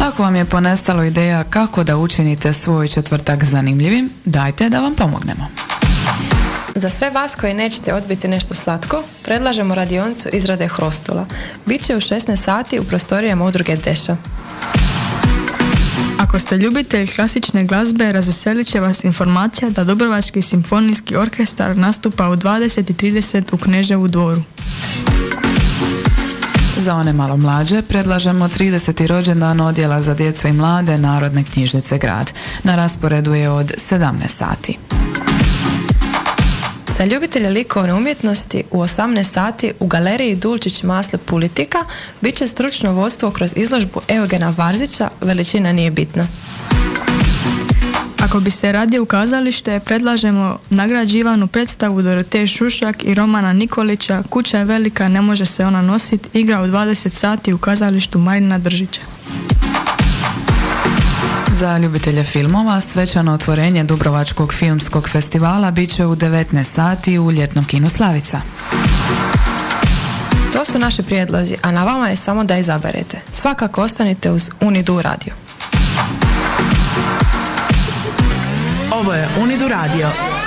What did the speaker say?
Ako vam je ponestalo ideja kako da učinite svoj četvrtak zanimljivim, dajte da vam pomognemo. Za sve vas koji nećete odbiti nešto slatko, predlažemo radionicu izrade hrostula. Biće u 16 sati u prostorijama udruge Deša. Ako ste ljubitelj klasične glazbe, razveselit će vas informacija da Dubrovački simfonijski orkestar nastupa u 20:30 u Kneževu dvoru. Za one malo mlađe predlažemo 30. rođendan odjela za djecu i mlade Narodne knjižnice Grad. Na rasporedu je od 17 sati. Za ljubitelje likovne umjetnosti u 18 sati u galeriji Dulčić Masle Politika bit će stručno vodstvo kroz izložbu Eugena Varzića Veličina nije bitna. Ako biste radije u kazalište, predlažemo nagrađivanu predstavu Doroteje Šušak i Romana Nikolića Kuća je velika, ne može se ona nositi, igra u 20 sati u kazalištu Marina Držića. Za ljubitelje filmova svečano otvorenje Dubrovačkog filmskog festivala bit će u 19 sati u ljetnom kinu Slavica. To su naši prijedlozi, a na vama je samo da izaberete. Svakako ostanite uz Unidu radio. Ovo je Unidu radio.